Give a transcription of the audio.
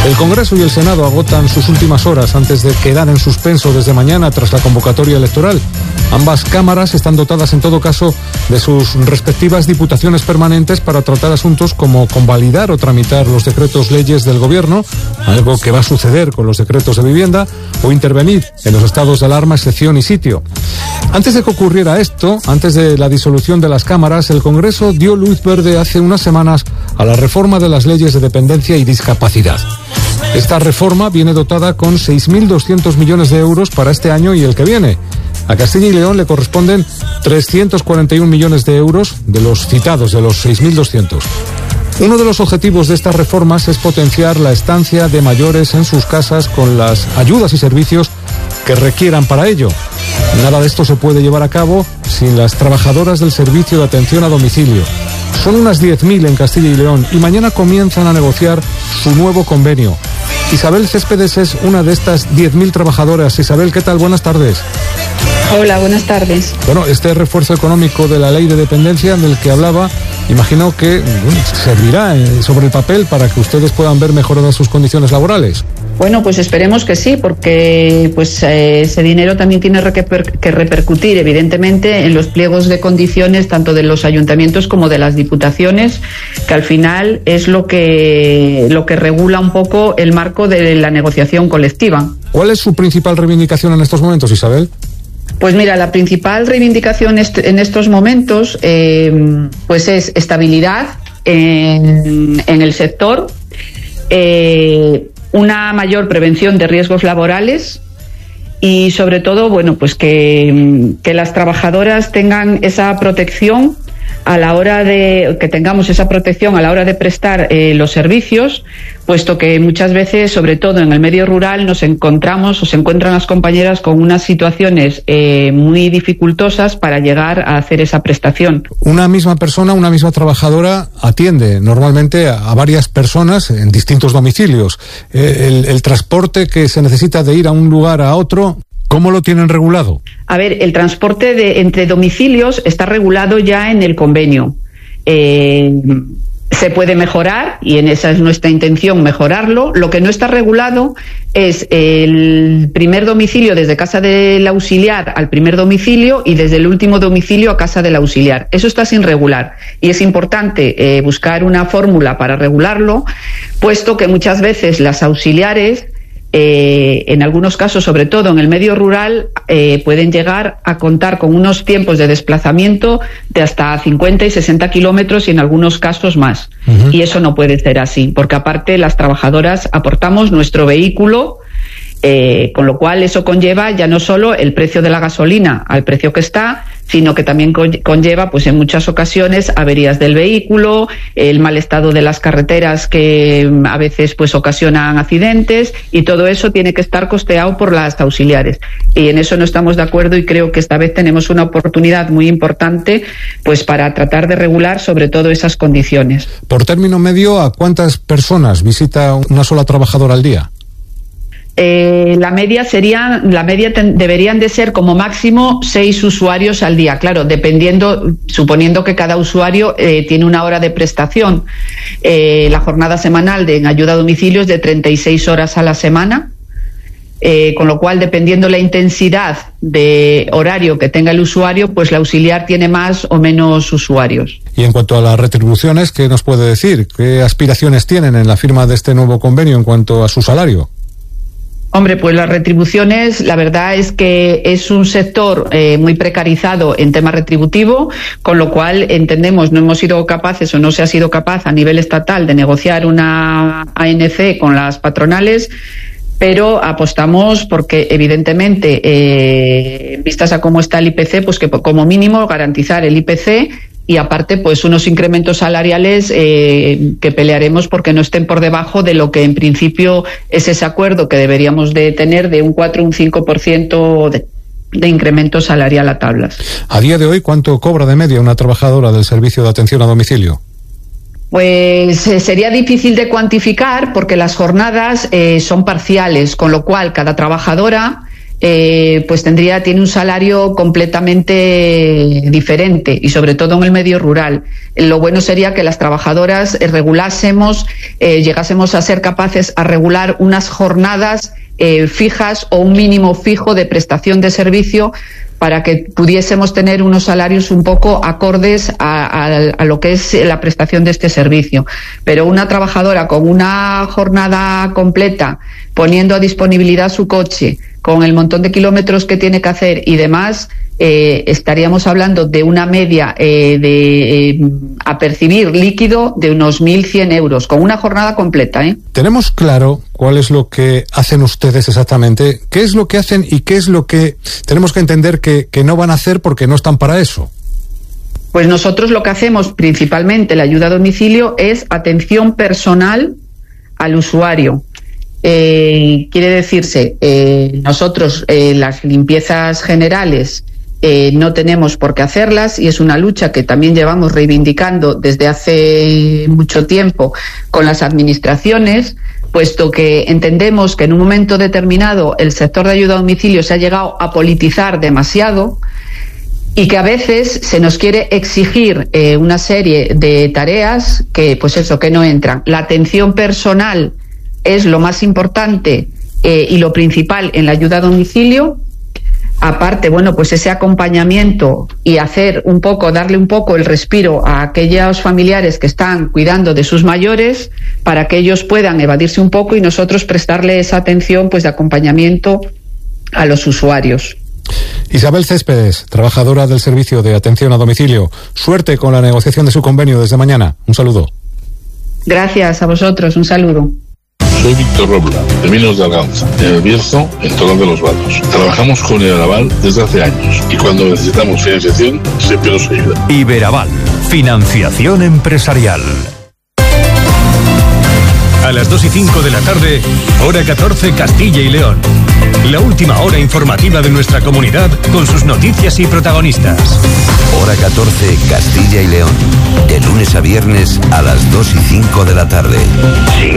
El Congreso y el Senado agotan sus últimas horas antes de quedar en suspenso desde mañana tras la convocatoria electoral. Ambas cámaras están dotadas en todo caso de sus respectivas diputaciones permanentes para tratar asuntos como convalidar o tramitar los decretos leyes del Gobierno, algo que va a suceder con los decretos de vivienda, o intervenir en los estados de alarma, excepción y sitio. Antes de que ocurriera esto, antes de la disolución de las cámaras, el Congreso dio luz verde hace unas semanas a la reforma de las leyes de dependencia y discapacidad. Esta reforma viene dotada con 6.200 millones de euros para este año y el que viene. A Castilla y León le corresponden 341 millones de euros de los citados, de los 6.200. Uno de los objetivos de estas reformas es potenciar la estancia de mayores en sus casas con las ayudas y servicios que requieran para ello. Nada de esto se puede llevar a cabo sin las trabajadoras del servicio de atención a domicilio. Son unas 10.000 en Castilla y León y mañana comienzan a negociar su nuevo convenio. Isabel Céspedes es una de estas 10.000 trabajadoras. Isabel, ¿qué tal? Buenas tardes. Hola, buenas tardes. Bueno, este refuerzo económico de la ley de dependencia del que hablaba, imagino que servirá sobre el papel para que ustedes puedan ver mejoradas sus condiciones laborales. Bueno, pues esperemos que sí, porque ese dinero también tiene que repercutir, evidentemente, en los pliegos de condiciones tanto de los ayuntamientos como de las diputaciones, que al final es lo que regula un poco el marco de la negociación colectiva. ¿Cuál es su principal reivindicación en estos momentos, Isabel? Pues mira, la principal reivindicación en estos momentos pues es estabilidad en el sector, una mayor prevención de riesgos laborales y sobre todo, bueno, pues que las trabajadoras tengan esa protección a la hora de que tengamos esa protección a la hora de prestar los servicios, puesto que muchas veces, sobre todo en el medio rural, nos encontramos o se encuentran las compañeras con unas situaciones muy dificultosas para llegar a hacer esa prestación. Una misma persona, una misma trabajadora atiende normalmente a varias personas en distintos domicilios. El transporte que se necesita de ir a un lugar a otro, ¿cómo lo tienen regulado? A ver, el transporte entre domicilios está regulado ya en el convenio. Se puede mejorar y en esa es nuestra intención, mejorarlo. Lo que no está regulado es el primer domicilio desde casa del auxiliar al primer domicilio y desde el último domicilio a casa del auxiliar. Eso está sin regular y es importante buscar una fórmula para regularlo, puesto que muchas veces las auxiliares en algunos casos, sobre todo en el medio rural, pueden llegar a contar con unos tiempos de desplazamiento de hasta 50 y 60 kilómetros y en algunos casos más. Uh-huh. Y eso no puede ser así, porque aparte las trabajadoras aportamos nuestro vehículo, con lo cual eso conlleva ya no solo el precio de la gasolina al precio que está, sino que también conlleva, pues en muchas ocasiones, averías del vehículo, el mal estado de las carreteras que a veces pues ocasionan accidentes, y todo eso tiene que estar costeado por las auxiliares. Y en eso no estamos de acuerdo y creo que esta vez tenemos una oportunidad muy importante pues para tratar de regular sobre todo esas condiciones. Por término medio, ¿a cuántas personas visita una sola trabajadora al día? La media deberían de ser como máximo 6 usuarios al día, claro, suponiendo que cada usuario tiene una hora de prestación. La jornada semanal en ayuda a domicilio es de 36 horas a la semana, con lo cual, dependiendo la intensidad de horario que tenga el usuario, pues la auxiliar tiene más o menos usuarios. Y en cuanto a las retribuciones, ¿qué nos puede decir? ¿Qué aspiraciones tienen en la firma de este nuevo convenio en cuanto a su salario? Hombre, pues las retribuciones, la verdad es que es un sector muy precarizado en tema retributivo, con lo cual entendemos no hemos sido capaces o no se ha sido capaz a nivel estatal de negociar una ANC con las patronales, pero apostamos porque evidentemente, vistas a cómo está el IPC, pues que como mínimo garantizar el IPC y aparte pues unos incrementos salariales que pelearemos porque no estén por debajo de lo que en principio es ese acuerdo que deberíamos de tener de un 4 o un 5% de incremento salarial a tablas. A día de hoy, ¿cuánto cobra de media una trabajadora del servicio de atención a domicilio? Pues sería difícil de cuantificar porque las jornadas son parciales, con lo cual cada trabajadora pues tiene un salario completamente diferente, y sobre todo en el medio rural. Lo bueno sería que las trabajadoras llegásemos a ser capaces a regular unas jornadas fijas o un mínimo fijo de prestación de servicio, para que pudiésemos tener unos salarios un poco acordes a lo que es la prestación de este servicio. Pero una trabajadora con una jornada completa, poniendo a disponibilidad su coche, con el montón de kilómetros que tiene que hacer y demás, estaríamos hablando de una media a percibir líquido de unos 1.100 euros, con una jornada completa. ¿Tenemos claro cuál es lo que hacen ustedes exactamente? ¿Qué es lo que hacen y qué es lo que tenemos que entender que no van a hacer porque no están para eso? Pues nosotros lo que hacemos principalmente, la ayuda a domicilio, es atención personal al usuario. Quiere decirse, nosotros las limpiezas generales no tenemos por qué hacerlas, y es una lucha que también llevamos reivindicando desde hace mucho tiempo con las administraciones, puesto que entendemos que en un momento determinado el sector de ayuda a domicilio se ha llegado a politizar demasiado, y que a veces se nos quiere exigir una serie de tareas que no entran. La atención personal es lo más importante y lo principal en la ayuda a domicilio. Aparte, ese acompañamiento y darle un poco el respiro a aquellos familiares que están cuidando de sus mayores, para que ellos puedan evadirse un poco y nosotros prestarle esa atención de acompañamiento a los usuarios. Isabel Céspedes, trabajadora del servicio de atención a domicilio. Suerte con la negociación de su convenio desde mañana. Un saludo. Gracias a vosotros, un saludo. Soy Víctor Robla, de Minos de Arganza, en El Bierzo, en Torón de los Vados. Trabajamos con Iberaval desde hace años y cuando necesitamos financiación siempre nos ayuda. Iberaval, financiación empresarial. A las 2:05 de la tarde, hora 14, Castilla y León. La última hora informativa de nuestra comunidad con sus noticias y protagonistas. Hora 14, Castilla y León. De lunes a viernes a las 2:05 de la tarde. Sigue